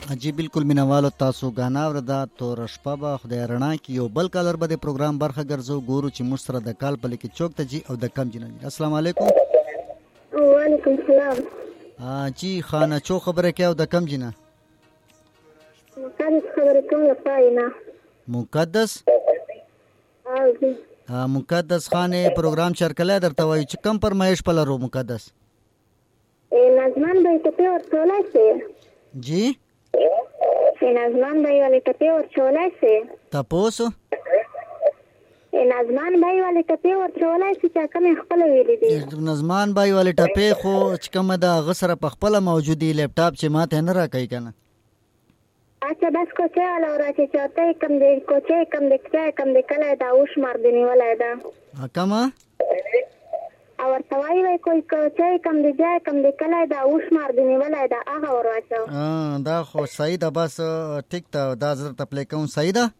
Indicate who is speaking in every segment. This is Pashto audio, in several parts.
Speaker 1: جی بالکل مینوالو تاسو غانا وردا تور شپه به خدای رڼا کی یو بل کالر به د پروګرام برخه ګرځو ګورو چې موږ سره د کال په لکه چوک ته جی او د کم جنان. السلام علیکم.
Speaker 2: وعلیکم السلام.
Speaker 1: جی خانه چو خبره کې او د کم جنا
Speaker 2: مقدس خبره کوم لپاره
Speaker 1: مقدس
Speaker 2: او
Speaker 1: مقدس خانه پروګرام شرکله درته وای چې کم پرمایش په لرو مقدس
Speaker 2: نظمان به ته ورته شي
Speaker 1: جی
Speaker 2: نظمان به ولې ته ورته شي
Speaker 1: تاسو
Speaker 2: نظمان بای والے ټپه ورچولای چې کوم خپل ویلې دي
Speaker 1: نظمان بای والے ټپه خو چې کوم د غسر په خپل موجودي لپټاپ چې ماته نه راکای کنه
Speaker 2: اچھا بس کوچه ولا راځي چې ته کوم دې کوچه کوم دې کوم دې کله دا اوش مار دی ولای دا
Speaker 1: کما
Speaker 2: او ورتوای وای کوئی کوچه کوم دې ځای کوم دې کله دا اوش مار دی ولای دا هغه ورواچو
Speaker 1: دا خو صحیح ده بس ټیک ته دا زړه ته پلی کوم صحیح ده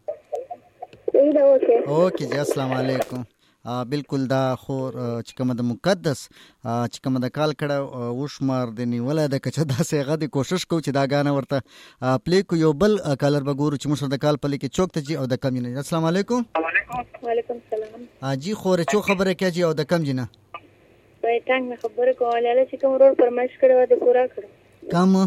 Speaker 1: اوکے جی السلام علیکم. بالکل دا خور چې کوم د مقدس چې کوم د کال کړه وشمار د نیولای د کچه داسې غدي کوشش کو چې دا غانه ورته پلی کو یو بل کالر بګورو چې موږ د کال په لکه چوک ته جی او د کم جنا. السلام علیکم.
Speaker 2: وعلیکم السلام.
Speaker 1: جی خور چو خبره کې جی او د کم جنا
Speaker 2: په ټنګ خبره کوله چې کوم روډ پرمش کړو د پورا کړو
Speaker 1: کم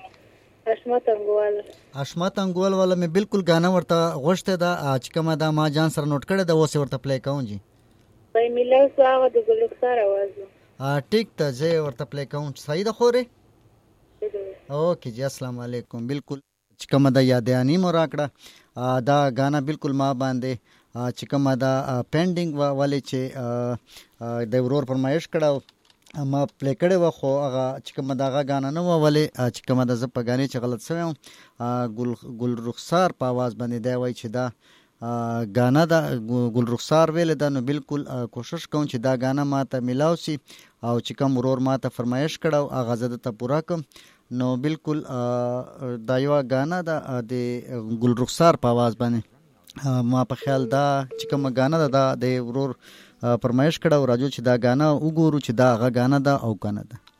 Speaker 2: اشمت
Speaker 1: انګول والا مې بالکل غانا ورته غوښته دا چې کومه دا ما جان سره نوٹ کړه دا اوس ورته پلی کوم جی
Speaker 2: په ملو ساغه د ګلوخسار आवाज
Speaker 1: ټیک ته زه ورته پلی کوم صحیح ده خوره اوکے جی السلام علیکم. بالکل چې کومه دا یادانی مو راکړه دا غانا بالکل ما باندې چې کومه دا پینډینګ والے چې د ورور فرمایش کړه ما پلی کړی و خو هغه چې کومه دغه غانا نه و ولې چې کومه د زه په غانې چې غلط شوی ګل رخسار په आवाज باندې دی وای چې دا غانا دا ګل رخسار ویل دا نو بالکل کوشش کوم چې دا غانا ما ته ملاو سي او چې کوم ورور ما ته فرمایش کړه هغه زه ته پورا کوم نو بالکل دا یو غانا دا د ګل رخسار په आवाज باندې ما په خیال دا چې کوم غانا دا د ورور فرمایش کړه او راجو چې دا غانا وګورو چې دا غانا دا او کنه ده.